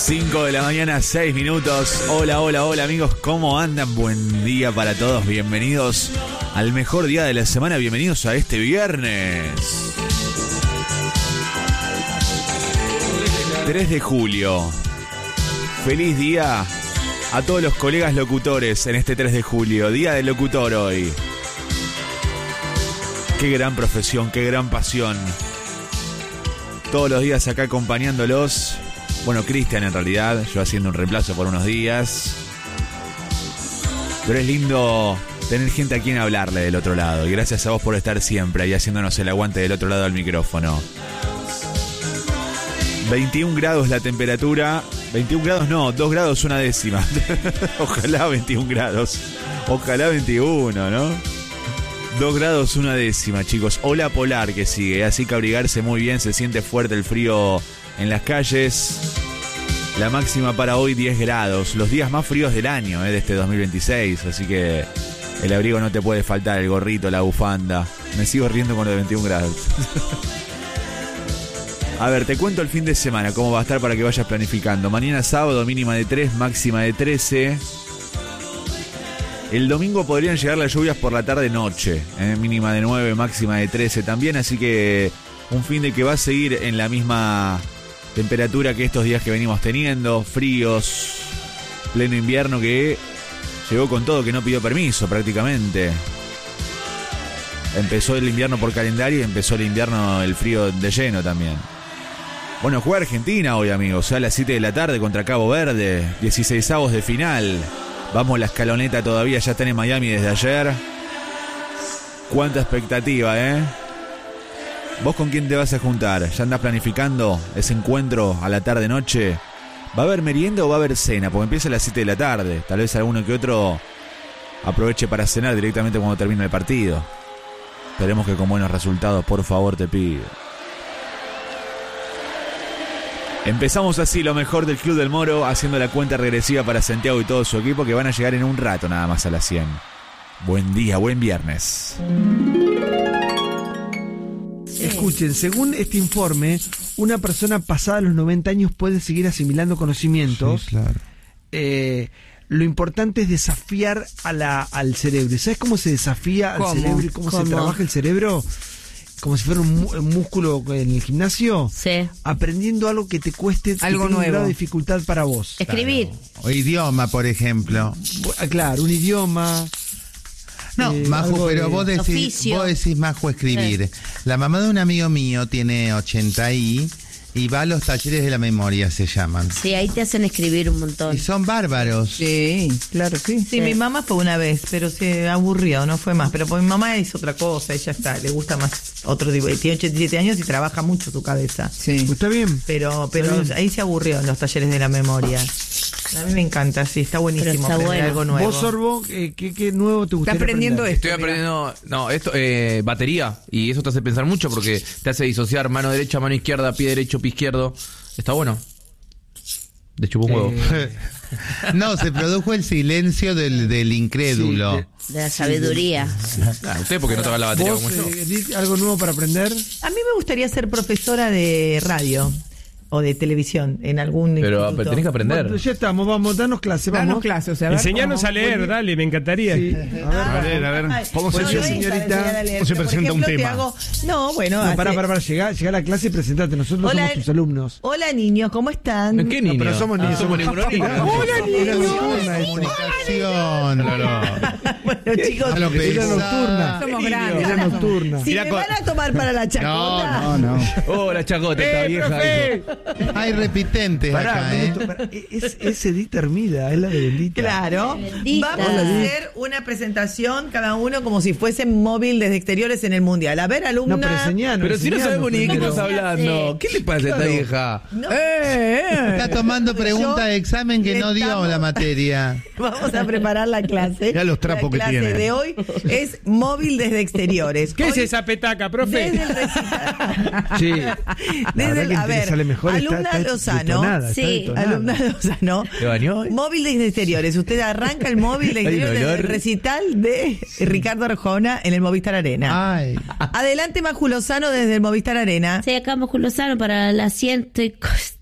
5 de la mañana, 6 minutos. Hola, hola, hola amigos, ¿cómo andan? Buen día para todos, bienvenidos al mejor día de la semana, bienvenidos a este viernes 3 de julio. Feliz día a todos los colegas locutores en este 3 de julio, día del locutor hoy. Qué gran profesión, qué gran pasión. Todos los días acá acompañándolos. Bueno, Cristian en realidad, yo haciendo un reemplazo por unos días. Pero es lindo tener gente a quien hablarle del otro lado. Y gracias a vos por estar siempre ahí haciéndonos el aguante del otro lado del micrófono. 21 grados la temperatura. 21 grados no, 2 grados una décima. Ojalá 21 grados. Ojalá 21, ¿no? 2 grados una décima, chicos. Ola polar que sigue, así que abrigarse muy bien. Se siente fuerte el frío en las calles. La máxima para hoy 10 grados. Los días más fríos del año, de este 2026. Así que el abrigo no te puede faltar. El gorrito, la bufanda. Me sigo riendo con lo de 21 grados. A ver, te cuento el fin de semana. Cómo va a estar para que vayas planificando. Mañana sábado mínima de 3, máxima de 13. El domingo podrían llegar las lluvias por la tarde-noche. Mínima de 9, máxima de 13 también. Así que un fin de que va a seguir en la misma temperatura que estos días que venimos teniendo, fríos, pleno invierno que llegó con todo, que no pidió permiso prácticamente. Empezó el invierno por calendario y empezó el invierno, el frío de lleno también. Bueno, juega Argentina hoy, amigos, a las 7 de la tarde contra Cabo Verde, 16avos de final. Vamos, la escaloneta todavía ya está en Miami desde ayer. Cuánta expectativa, ¿eh? ¿Vos con quién te vas a juntar? ¿Ya andás planificando ese encuentro a la tarde-noche? ¿Va a haber merienda o va a haber cena? Porque empieza a las 7 de la tarde. Tal vez alguno que otro aproveche para cenar directamente cuando termine el partido. Esperemos que con buenos resultados, por favor, te pido. Empezamos así lo mejor del Club del Moro, haciendo la cuenta regresiva para Santiago y todo su equipo, que van a llegar en un rato nada más a las 100. Buen día, buen viernes. Escuchen, según este informe, una persona pasada los 90 años puede seguir asimilando conocimientos. Sí, claro. Lo importante es desafiar al cerebro. ¿Sabes cómo se desafía al cerebro y cómo se trabaja el cerebro? Como si fuera un músculo en el gimnasio. Sí. Aprendiendo algo que te cueste, algo nuevo, un grado de dificultad para vos. Escribir. Claro. O idioma, por ejemplo. Claro, un idioma. No, Maju, pero vos decís, Maju, escribir. La mamá de un amigo mío tiene 80 y va a los talleres de la memoria, se llaman. Sí, ahí te hacen escribir un montón. Y son bárbaros. Sí, claro, sí. Sí, mi mamá fue una vez, pero se aburrió, no fue más. Pero pues mi mamá hizo otra cosa, ella le gusta más otro tipo. Tiene 87 años y trabaja mucho su cabeza. Sí. Está bien. Pero bien. Ahí se aburrió en los talleres de la memoria. A mí me encanta, sí, está buenísimo aprender algo nuevo. Vos, Sorbo, ¿qué nuevo te gustaría ¿Estás aprendiendo aprender? esto? Estoy aprendiendo, batería, y eso te hace pensar mucho porque te hace disociar mano derecha, mano izquierda, pie derecho, pie izquierdo. Está bueno. De hecho, un huevo. No, se produjo el silencio del incrédulo. Sí, de la sabiduría. Usted, porque no toca la batería ¿Vos, como yo. algo nuevo para aprender? A mí me gustaría ser profesora de radio o de televisión en algún instituto. Pero tenés que aprender. Bueno, ya estamos, vamos, danos clase, vamos. Danos clases, o sea, enseñanos a leer, dale, me encantaría. Sí. A ver. ¿Cómo se Bueno, señorita? ¿Cómo se presenta un tema? No, para, llega a la clase y presentate, nosotros somos tus alumnos. Hola niños, ¿cómo están? ¿Qué niños? No, pero somos niños. Somos ninguno niños. Hola niños. Comunicación. Bueno chicos, A lo que Era nocturna. somos grandes. Era nocturna. Si me van a tomar para la chacota. No. Oh, la chacota, esta vieja. profe! Hay repitentes acá, Es Edith Hermida, es la de Bendita. Claro. Bendita. Vamos a hacer una presentación cada uno como si fuese móvil desde exteriores en el mundial. A ver, alumna. No, pero enseñanos. Pero si no sabemos ni de qué ¿Cómo estás se hace? hablando. ¿Qué le pasa a esta vieja? No. Está tomando preguntas de examen que no dio Estamos- la materia. Vamos a preparar la clase. Mirá los trapos que La tiene. clase de hoy es móvil desde exteriores. ¿Qué Hoy, es esa petaca, profe? Desde el recital. Sí. Desde el, a ver, sale mejor, alumna Lozano. Sí, Alumna Lozano. ¿Te bañó hoy? Móvil desde exteriores. Usted arranca el móvil de Hay un exteriores desde el olor. recital de Ricardo Arjona en el Movistar Arena. Ay. Adelante, Maju Lozano, desde el Movistar Arena. Sí, acá Maju Lozano para la 100.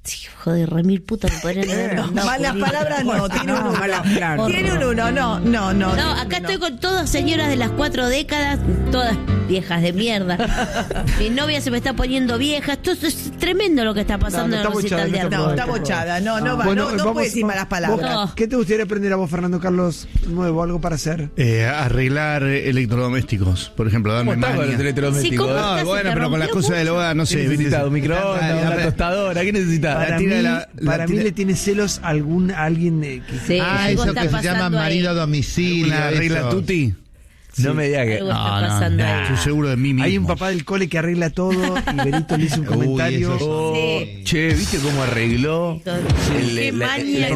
Hijo de remil puta, me podrían haber mandado Malas Julita. palabras no, tiene un 1. Tiene un 1, no. No, acá estoy con todas señoras de las 4 décadas, todas viejas de mierda. Mi novia se me está poniendo vieja. Esto es tremendo lo que está pasando en el recital de arte. No, está bochada, no puede decir malas palabras. No. ¿Qué te gustaría aprender a vos, Fernando Carlos, nuevo, algo para hacer? Arreglar electrodomésticos, por ejemplo, darme ¿Cómo está con los maña. electrodomésticos? Sí, ¿cómo No, estás? bueno, ¿Se te pero con las rompió cosas de la boda, no ¿Qué sé. necesitas? ¿Un microondas? ¿Una tostadora? ¿Qué necesitas? Para mí le tiene celos a alguien que... Sí, eso algo está que se llama pasando marido a ahí. domicilio. Una regla eso. tuti. No me digas que... Algo está pasando ahí. Estoy seguro de mí mismo. Hay un papá del cole que arregla todo y Benito le hizo un comentario. eso Oh, Sí. che, ¿viste cómo arregló Qué maña el